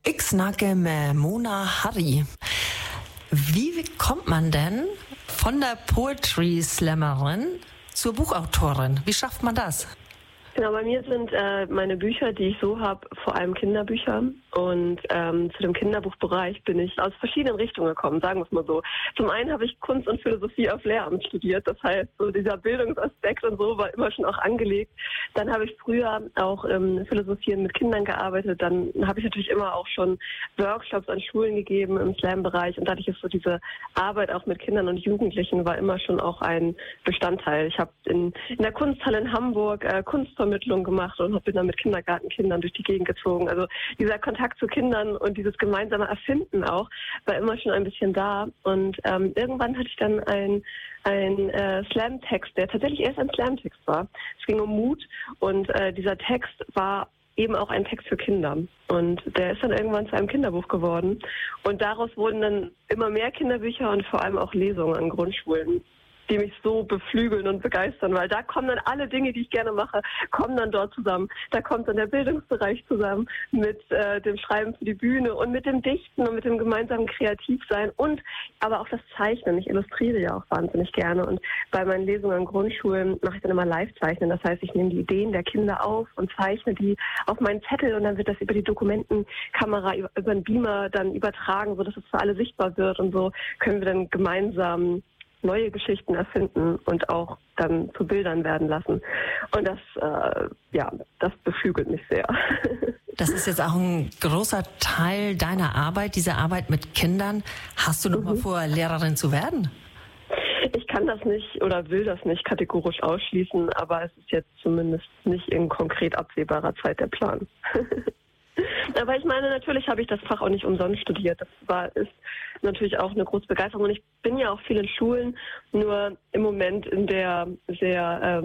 Ich snacke mit Mona Harry. Wie kommt man denn von der Poetry Slammerin zur Buchautorin? Wie schafft man das? Genau, bei mir sind meine Bücher, die ich so habe, vor allem Kinderbücher. Und zu dem Kinderbuchbereich bin ich aus verschiedenen Richtungen gekommen, sagen wir es mal so. Zum einen habe ich Kunst und Philosophie auf Lehramt studiert. Das heißt, so dieser Bildungsaspekt und so war immer schon auch angelegt. Dann habe ich früher auch im Philosophieren mit Kindern gearbeitet. Dann habe ich natürlich immer auch schon Workshops an Schulen gegeben im Slam-Bereich. Und dadurch ist so diese Arbeit auch mit Kindern und Jugendlichen war immer schon auch ein Bestandteil. Ich habe in der Kunsthalle in Hamburg Kunstvermittlung gemacht und bin dann mit Kindergartenkindern durch die Gegend gezogen. Also dieser Kontakt zu Kindern und dieses gemeinsame Erfinden auch war immer schon ein bisschen da. Und irgendwann hatte ich dann einen Slam-Text, der tatsächlich erst ein Slam-Text war. Es ging um Mut und dieser Text war eben auch ein Text für Kinder. Und der ist dann irgendwann zu einem Kinderbuch geworden. Und daraus wurden dann immer mehr Kinderbücher und vor allem auch Lesungen an Grundschulen, die mich so beflügeln und begeistern, weil da kommen dann alle Dinge, die ich gerne mache, kommen dann dort zusammen. Da kommt dann der Bildungsbereich zusammen mit dem Schreiben für die Bühne und mit dem Dichten und mit dem gemeinsamen Kreativsein und aber auch das Zeichnen. Ich illustriere ja auch wahnsinnig gerne und bei meinen Lesungen an Grundschulen mache ich dann immer Live-Zeichnen. Das heißt, ich nehme die Ideen der Kinder auf und zeichne die auf meinen Zettel und dann wird das über die Dokumentenkamera, über den Beamer dann übertragen, sodass es für alle sichtbar wird und so können wir dann gemeinsam neue Geschichten erfinden und auch dann zu Bildern werden lassen. Und das beflügelt mich sehr. Das ist jetzt auch ein großer Teil deiner Arbeit, diese Arbeit mit Kindern. Hast du noch mal vor, Lehrerin zu werden? Ich kann das nicht oder will das nicht kategorisch ausschließen, aber es ist jetzt zumindest nicht in konkret absehbarer Zeit der Plan. Aber ich meine, natürlich habe ich das Fach auch nicht umsonst studiert. Ist natürlich auch eine große Begeisterung. Und ich bin ja auch viel in Schulen, nur im Moment in der sehr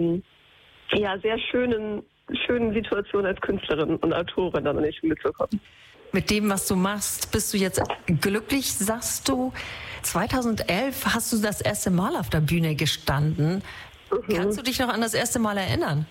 schönen Situation als Künstlerin und Autorin dann in die Schule zu kommen. Mit dem, was du machst, bist du jetzt glücklich, sagst du. 2011 hast du das erste Mal auf der Bühne gestanden. Kannst du dich noch an das erste Mal erinnern?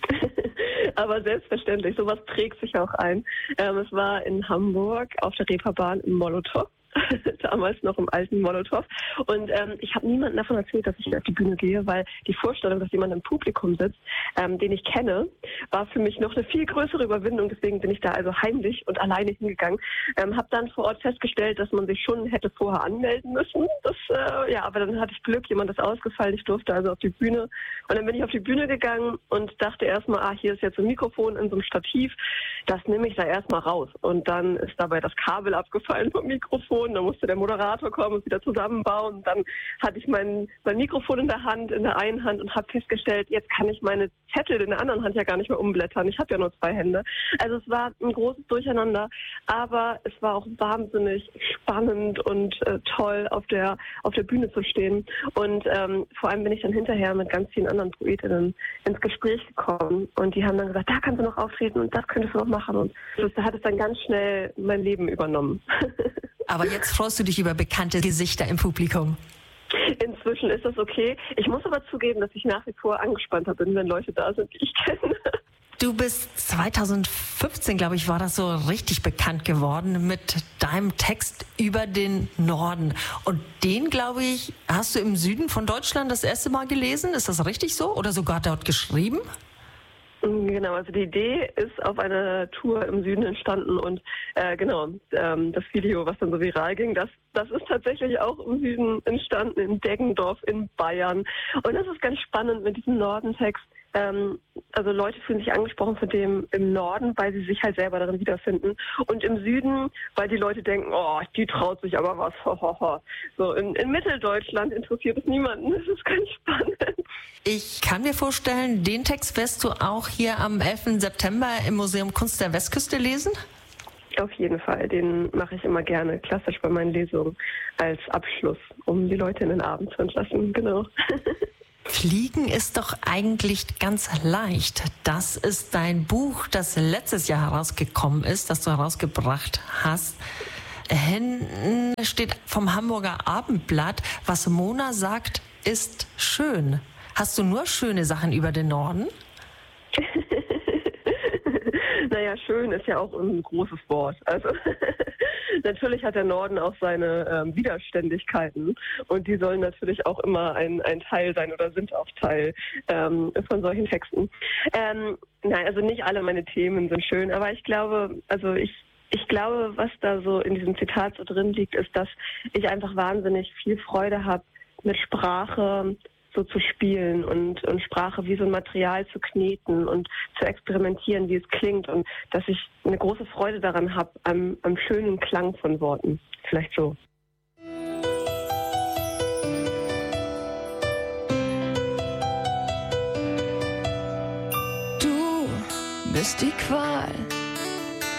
Aber selbstverständlich, sowas prägt sich auch ein. Es war in Hamburg auf der Reeperbahn in Molotow. Damals noch im alten Molotow. Und ich habe niemandem davon erzählt, dass ich auf die Bühne gehe, weil die Vorstellung, dass jemand im Publikum sitzt, den ich kenne, war für mich noch eine viel größere Überwindung. Deswegen bin ich da also heimlich und alleine hingegangen. Habe dann vor Ort festgestellt, dass man sich schon hätte vorher anmelden müssen. Aber dann hatte ich Glück, jemand ist ausgefallen, ich durfte also auf die Bühne. Und dann bin ich auf die Bühne gegangen und dachte erstmal, hier ist jetzt ein Mikrofon in so einem Stativ, das nehme ich da erstmal raus. Und dann ist dabei das Kabel abgefallen vom Mikrofon. Dann musste der Moderator kommen und wieder zusammenbauen. Und dann hatte ich mein Mikrofon in der einen Hand und habe festgestellt, jetzt kann ich meine Zettel in der anderen Hand ja gar nicht mehr umblättern. Ich habe ja nur 2 Hände. Also es war ein großes Durcheinander, aber es war auch wahnsinnig spannend und toll, auf der Bühne zu stehen. Und vor allem bin ich dann hinterher mit ganz vielen anderen Poetinnen ins Gespräch gekommen. Und die haben dann gesagt, da kannst du noch auftreten und das könntest du noch machen. Und da hat es dann ganz schnell mein Leben übernommen. Aber jetzt freust du dich über bekannte Gesichter im Publikum. Inzwischen ist das okay. Ich muss aber zugeben, dass ich nach wie vor angespannter bin, wenn Leute da sind, die ich kenne. Du bist 2015, glaube ich, war das so richtig bekannt geworden mit deinem Text über den Norden. Und den, glaube ich, hast du im Süden von Deutschland das erste Mal gelesen. Ist das richtig so? Oder sogar dort geschrieben? Genau, also die Idee ist auf einer Tour im Süden entstanden und das Video, was dann so viral ging, das ist tatsächlich auch im Süden entstanden, in Deggendorf in Bayern. Und das ist ganz spannend mit diesem Nordentext. Also Leute fühlen sich angesprochen von dem im Norden, weil sie sich halt selber darin wiederfinden. Und im Süden, weil die Leute denken, oh, die traut sich aber was. So in Mitteldeutschland interessiert es niemanden. Das ist ganz spannend. Ich kann mir vorstellen, den Text wirst du auch hier am 11. September im Museum Kunst der Westküste lesen? Auf jeden Fall. Den mache ich immer gerne klassisch bei meinen Lesungen als Abschluss, um die Leute in den Abend zu entlassen. Genau. Fliegen ist doch eigentlich ganz leicht. Das ist dein Buch, das letztes Jahr herausgekommen ist, das du herausgebracht hast. Hinten steht vom Hamburger Abendblatt, was Mona sagt, ist schön. Hast du nur schöne Sachen über den Norden? Naja, schön ist ja auch ein großes Wort. Also natürlich hat der Norden auch seine Widerständigkeiten und die sollen natürlich auch immer ein Teil sein oder sind auch Teil von solchen Texten. Nein, also nicht alle meine Themen sind schön, aber ich glaube, ich glaube, was da so in diesem Zitat so drin liegt, ist, dass ich einfach wahnsinnig viel Freude habe, mit Sprache so zu spielen und Sprache wie so ein Material zu kneten und zu experimentieren, wie es klingt und dass ich eine große Freude daran habe, am schönen Klang von Worten. Vielleicht so. Du bist die Qual.